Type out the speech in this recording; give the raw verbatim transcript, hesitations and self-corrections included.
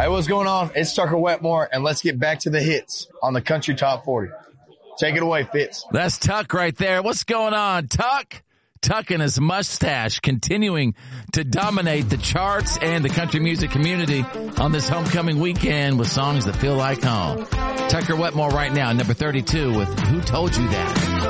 Hey, what's going on? It's Tucker Wetmore, and let's get back to the hits on the Country Top forty. Take it away, Fitz. That's Tuck right there. What's going on, Tuck? Tuck and his mustache continuing to dominate the charts and the country music community on this homecoming weekend with songs that feel like home. Tucker Wetmore right now, number thirty-two with Who Told You That?